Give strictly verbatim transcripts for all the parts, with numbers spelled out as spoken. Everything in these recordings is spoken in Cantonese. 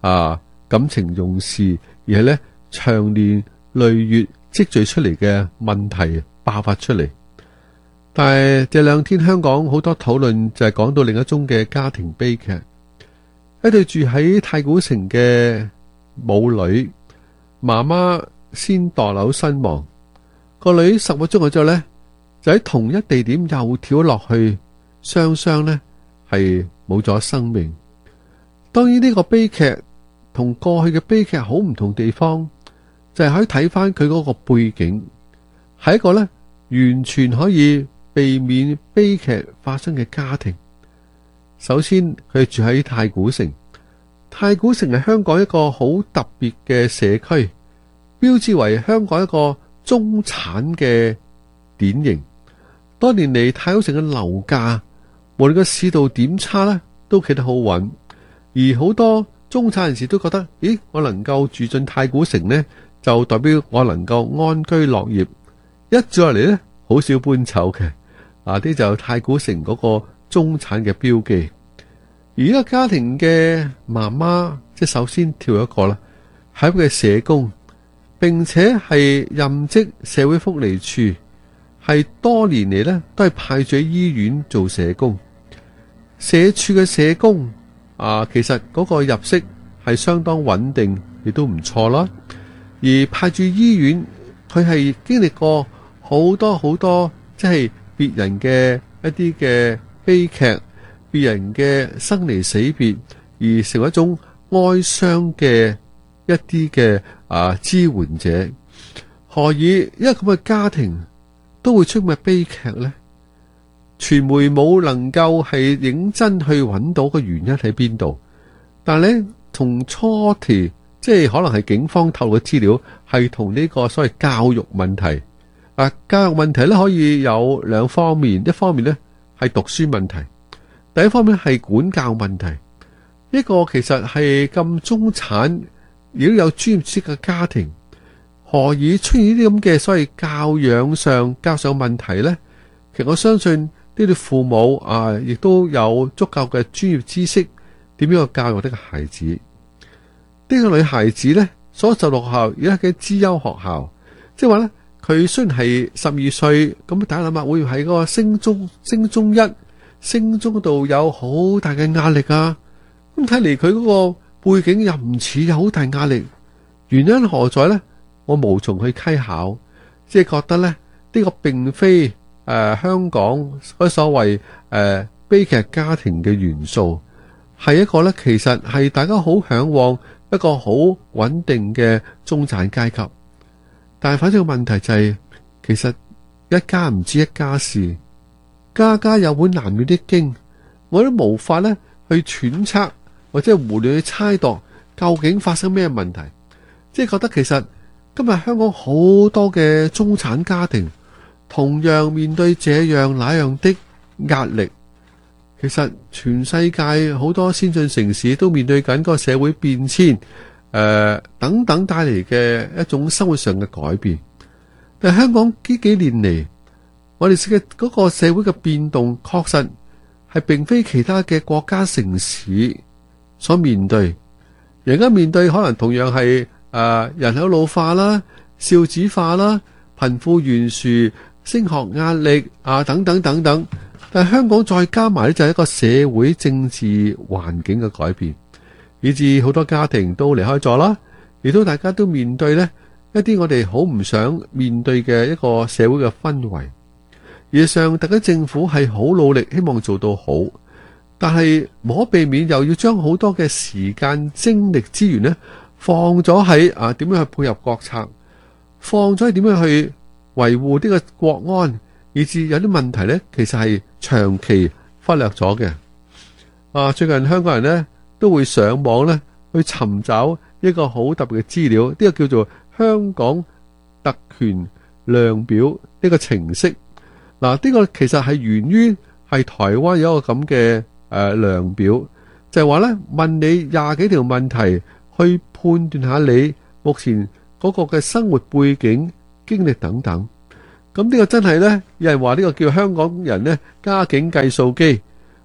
啊感情用事，而係咧長年累月積聚出嚟嘅問題爆發出嚟。但係這兩天香港好多討論就係講到另一宗嘅家庭悲劇，一對住喺太古城嘅母女，媽媽先墮樓身亡，個女十個鐘之後呢，就喺同一地點又跳落去，雙雙呢係冇咗生命。當然呢個悲劇同過去嘅悲劇好唔同地方，就係可以睇翻佢嗰個背景，係一個呢完全可以避免悲劇發生嘅家庭。首先佢住喺太古城，太古城係香港一個好特別嘅社區，標誌為香港一個中產嘅典型。多年嚟太古城嘅樓價無論個市道點差呢，都企得好穩，而好多中產人士都覺得，咦，我能夠住進太古城呢，就代表我能夠安居樂業。一住落嚟呢，好少搬走嘅。啊！啲就太古城嗰個中產嘅標記，而呢個家庭嘅媽媽，即係首先跳一個啦，係一個社工，並且係任職社會福利處，係多年嚟呢都係派駐喺醫院做社工。社處嘅社工啊，其實嗰個入息係相當穩定，亦都唔錯啦。而派駐醫院，佢係經歷過好多好多，即係別人嘅一啲嘅悲劇，別人嘅生離死別，而成為一種哀傷嘅一啲嘅啊支援者。何以一個咁嘅家庭都會出咁嘅悲劇呢？傳媒冇能夠係認真去揾到個原因喺邊度，但係咧從初期，即係可能係警方透露嘅資料，係同呢個所謂教育問題。啊，教育問題咧可以有兩方面，一方面咧係讀書問題，第一方面係管教問題。一個其實係咁中產，亦都有專業知識嘅家庭，何以出現呢啲咁嘅所謂教養上加上問題呢？其實我相信呢啲父母啊，亦都有足夠嘅專業知識，點樣去教育呢個孩子。呢個女孩子呢，所就讀學校而家嘅資優學校，即係話呢。佢雖然係十二歲，咁大家諗下會喺嗰個升中、升中一、升中嗰度有好大嘅壓力啊！咁睇嚟佢嗰個背景又唔似有好大壓力，原因何在呢？我無從去稽考，即係覺得咧呢、呢個並非誒、呃、香港嗰所謂誒、呃、悲劇家庭嘅元素，係一個咧其實係大家好向往一個好穩定嘅中產階級。但係反正個問題就係、是，其實一家唔知一家事，家家有本難念的經，我都無法咧去揣測或者胡亂去猜度究竟發生咩問題。即係覺得其實今日香港好多嘅中產家庭，同樣面對這樣那樣的壓力。其實全世界好多先進城市都面對緊個社會變遷。誒、呃，等等帶嚟嘅一種生活上嘅改變，但係香港呢幾年嚟，我哋嘅嗰個社會嘅變動，確實係並非其他嘅國家城市所面對。而家面對可能同樣係誒、呃、人口老化啦、少子化啦、貧富懸殊、升學壓力啊等等等等。但係香港再加埋咧，就係一個社會政治環境嘅改變。以致好多家庭都離開咗啦，亦都大家都面對呢一啲我哋好唔想面對嘅一個社會嘅氛圍。而事實上，特區政府係好努力，希望做到好，但係無可避免又要將好多嘅時間、精力、資源呢放咗喺啊點樣去配合國策，放咗喺點樣去維護呢個國安，以致有啲問題呢其實係長期忽略咗嘅。啊，最近香港人呢都會上網咧去尋找一個好特別嘅資料，呢個叫做香港特權量表呢個程式。嗱，呢個其實係源於係台灣有一個咁嘅誒量表，就係話咧問你廿幾條問題，去判斷下你目前嗰個嘅生活背景、經歷等等。咁呢個真係咧，有人話呢個叫香港人咧家境計數機。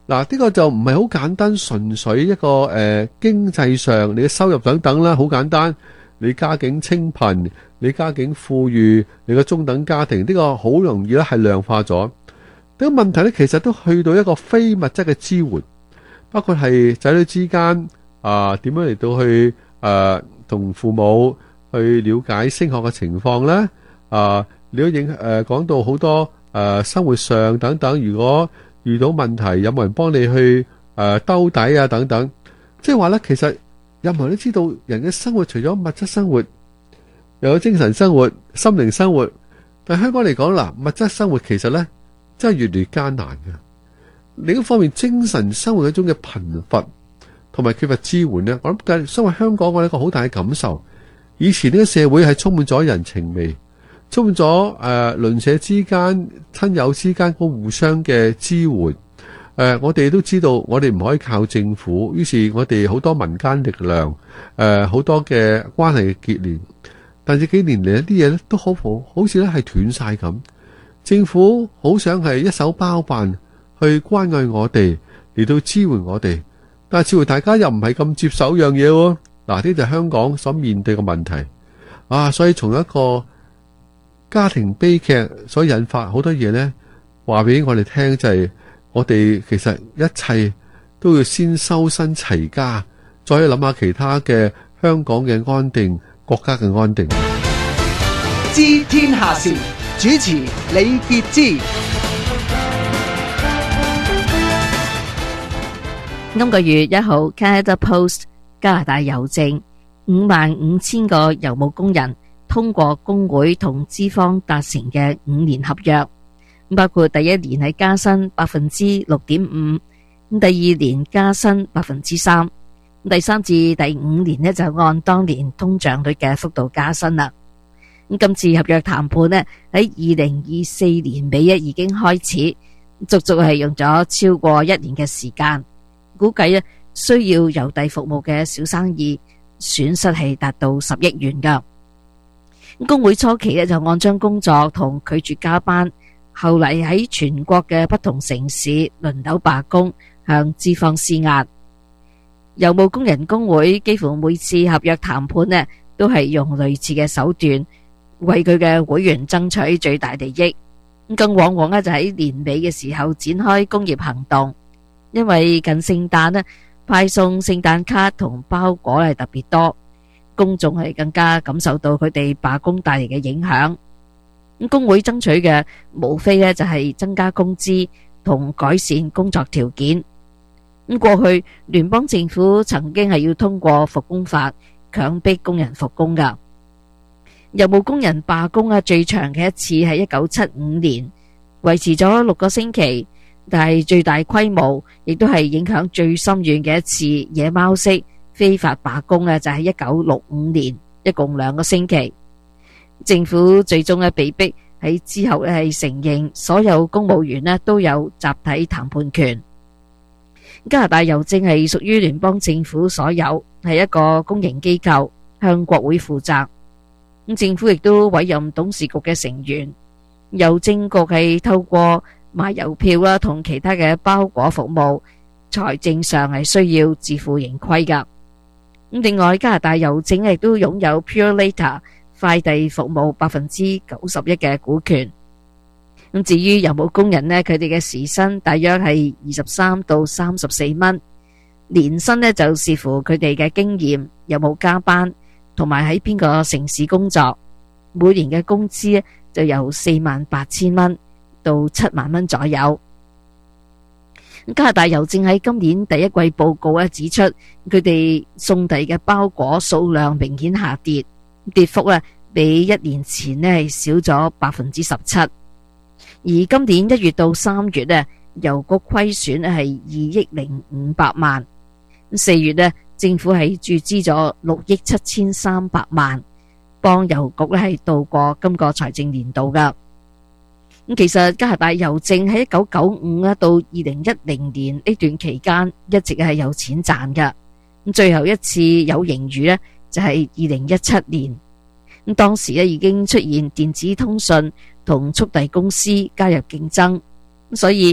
嗱，呢個就唔係好簡單，純粹一個誒、呃、經濟上你嘅收入等等啦，好簡單。你家境清貧，你家境富裕，你個中等家庭，呢、這個好容易咧係量化咗。呢、這個問題咧，其實都去到一個非物質嘅支援，包括係仔女之間啊，點樣嚟到去誒同、呃、父母去了解升學嘅情況咧啊，你都影誒講到好多誒、呃、生活上等等，如果遇到問題，有冇人幫你去誒兜底啊？等等，即係話咧，其實任何人都知道，人嘅生活除咗物質生活，又有精神生活、心靈生活。但係香港嚟講啦，物質生活其實咧真係越嚟越艱難嘅。另一方面，精神生活嗰種嘅貧乏同埋缺乏支援咧，我諗嘅身為香港，我有一個好大嘅感受。以前呢個社會係充滿咗人情味。充滿咗誒鄰舍之間、親友之間個互相嘅支援。誒、呃，我哋都知道，我哋唔可以靠政府，於是我哋好多民間力量，誒、呃，好多嘅關係嘅結連。但係幾年嚟一啲嘢咧，都好好，好似咧係斷晒咁。政府好想係一手包辦去關愛我哋，嚟到支援我哋，但係似乎大家又唔係咁接受樣嘢喎。嗱，呢就係香港所面對嘅問題啊！所以從一個家庭悲劇所引發好多嘢呢，話俾我哋聽就係我哋其實一切都要先修身齊家，再去諗下其他嘅香港嘅安定，國家嘅安定。 知天下事，主持李傑之。 今個月一號 Canada Post 加拿大郵政五萬五千個郵務工人通過工會同資方達成嘅五年合約，包括第一年係加薪百分之六點五，第二年加薪百分之三，第三至第五年呢就按當年通脹率嘅幅度加薪啦。咁今次合約談判呢喺二零二四年尾已經開始，足足係用咗超過一年嘅時間，估計呢需要郵遞服務嘅小生意損失係達到十億元噶。工會初期咧就按章工作同拒絕加班，後嚟喺全國嘅不同城市輪流罷工，向資方施壓。郵務工人工會幾乎每次合約談判呢都係用類似嘅手段，為佢嘅會員爭取最大利益。更往往呢就喺年尾嘅時候展開工業行動，因為近聖誕呢派送聖誕卡同包裹係特別多。公眾係更加感受到佢哋罷工帶嚟嘅影響。咁工會爭取嘅無非咧就係增加工資同改善工作條件。咁過去聯邦政府曾經係要通過復工法強迫工人復工噶。郵務工人罷工啊，最長嘅一次係一九七五年，維持咗六個星期，但係最大規模亦都係影響最深遠嘅一次野貓式非法罷工啊，就係一九六五年，一共兩個星期。政府最終咧被逼喺之後咧係承認所有公務員咧都有集體談判權。加拿大郵政係屬於聯邦政府所有，係一個公營機構，向國會負責。咁政府亦都委任董事局嘅成員。郵政局係透過賣郵票啦同其他嘅包裹服務，財政上係需要自負盈虧噶。咁另外，加拿大郵政亦都擁有 Purolator 快遞服務百分之九十一嘅股權。咁至於郵務工人呢，佢哋嘅時薪大約係二十三到三十四蚊，年薪呢就視乎佢哋嘅經驗，有冇加班，同埋喺邊個城市工作。每年嘅工資就由四萬八千蚊到七萬蚊左右。加拿大郵政喺今年第一季報告咧指出，佢哋送遞嘅包裹數量明顯下跌，跌幅咧比一年前咧係少咗百分之十七。而今年一月到三月咧，郵局虧損係二億零五百萬。四月咧，政府係注資咗六億七千三百萬，幫郵局咧係度過今個財政年度噶。咁其實加拿大郵政喺一九九五啊到二零一零年呢段期間一直係有錢賺噶。咁最後一次有盈餘咧就係二零一七年。咁當時咧已經出現電子通訊同速遞公司加入競爭，所以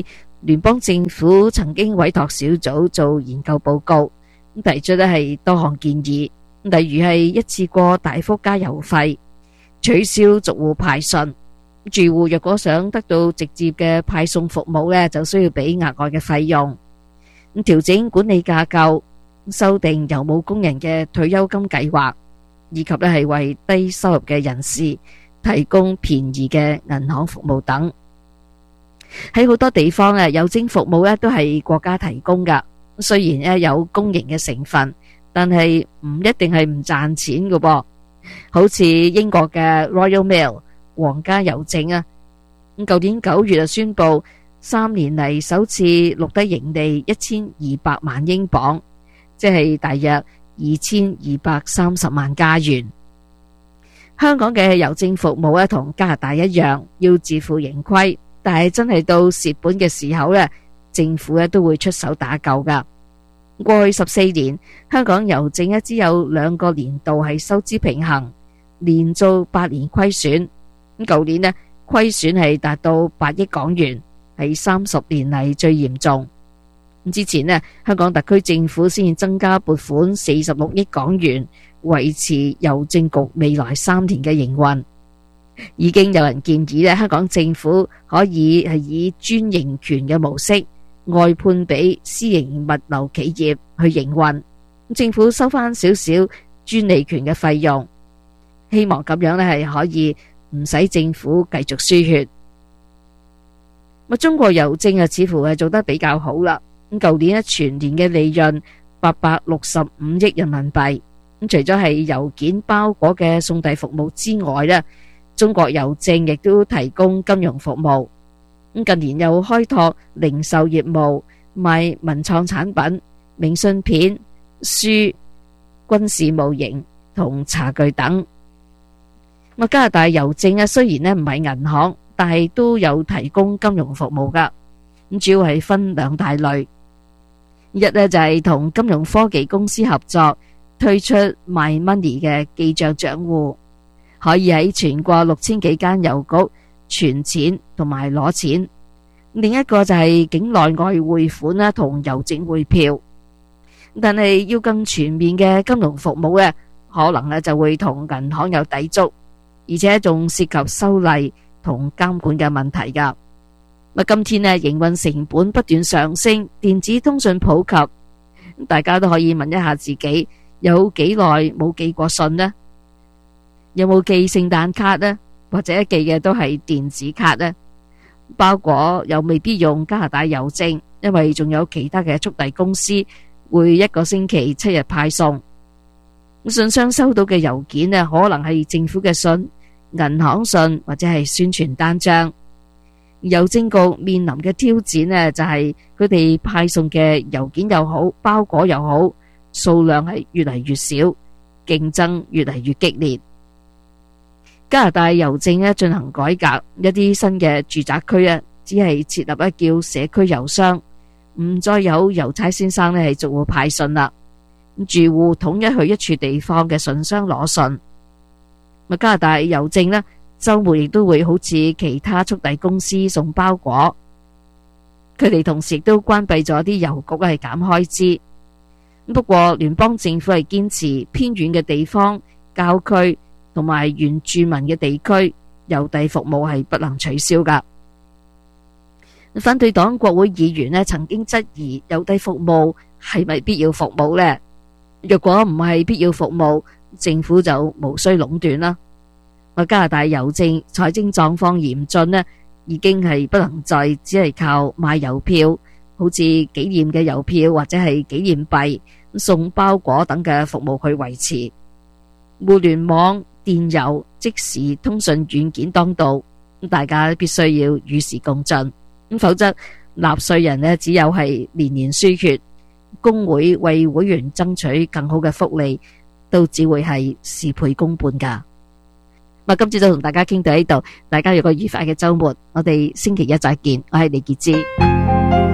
聯邦政府曾經委託小組做研究報告，提出咧係多項建議，例如係一次過大幅加郵費、取消逐戶派信。住戶若果想得到直接嘅派送服務咧，就需要俾額外嘅費用。咁調整管理架構、修訂郵務工人嘅退休金計劃，以及咧係為低收入嘅人士提供便宜嘅銀行服務等。喺好多地方咧，郵政服務咧都係國家提供噶。雖然咧有公營嘅成分，但係唔一定係唔賺錢噶噃。好似英國嘅 Royal Mail 皇家郵政啊，咁舊年九月就宣布三年嚟首次錄得盈利一千二百萬英鎊，即係大約二千二百三十萬加元。香港嘅郵政服務咧同加拿大一樣，要自負盈虧，但係真係到蝕本嘅時候咧，政府咧都會出手打救噶。過去十四年，香港郵政咧只有兩個年度係收支平衡，連做八年虧損。咁舊年呢，虧損係達到八億港元，係三十年嚟最嚴重。之前呢，香港特區政府先增加撥款四十六億港元，維持郵政局未來三年嘅營運。已經有人建議咧，香港政府可以係以專營權嘅模式外判俾私營物流企業去營運，政府收翻少少專利權嘅費用，希望咁樣咧係可以唔使政府繼續輸血。咁中國郵政啊，似乎係做得比較好啦。咁舊年咧全年嘅利潤八百六十五億人民幣。咁除咗係郵件包裹嘅送遞服務之外咧，中國郵政亦都提供金融服務。咁近年又開拓零售業務，賣文創產品、明信片、書、軍事模型同茶具等。咁加拿大郵政啊，雖然咧唔係銀行，但係都有提供金融服務噶。咁主要係分兩大類，一咧就係同金融科技公司合作，推出 My Money 嘅記賬賬戶，可以喺全國六千幾間郵局存錢同埋攞錢。另一個就係境內外匯款啦，同郵政匯票。但係要更全面嘅金融服務咧，可能咧就會同銀行有抵觸，而且仲涉及修例同監管嘅問題噶。今天呢，營運成本不斷上升，電子通訊普及，大家都可以問一下自己，有幾耐冇寄過信呢？有冇寄聖誕卡呢？或者寄嘅都係電子卡呢？包裹又未必用加拿大郵政，因為仲有其他嘅速遞公司會一個星期七日派送。信箱收到嘅郵件呢，可能係政府嘅信、銀行信或者係宣傳單張。郵政局面臨嘅挑戰呢，就係佢哋派送嘅郵件又好，包裹又好，數量係越嚟越少，競爭越嚟越激烈。加拿大郵政呢進行改革，一啲新嘅住宅區啊，只係設立一叫社區郵箱，唔再有郵差先生呢係逐戶派信啦。住戶統一去一處地方嘅信箱攞信。加拿大郵政呢，周末亦都會好似其他速遞公司送包裹，佢哋同時亦都關閉咗啲郵局係減開支。不過聯邦政府係堅持偏遠嘅地方、郊區同埋原住民嘅地區郵遞服務係不能取消噶。反對黨國會議員呢曾經質疑郵遞服務係咪必要服務呢？若果唔係必要服務，政府就無需壟斷啦。加拿大郵政財政狀況嚴峻呢，已經係不能再只係靠賣郵票，好似紀念嘅郵票或者係紀念幣、送包裹等嘅服務去維持。互聯網、電郵、即時通訊軟件當道，大家必須要與時共進，否則納稅人呢只有係年年輸血，工會為會員爭取更好嘅福利，都只會係事倍功半噶。今朝就同大家傾到呢度，大家有個愉快嘅周末，我哋星期一再見，我係李潔芝。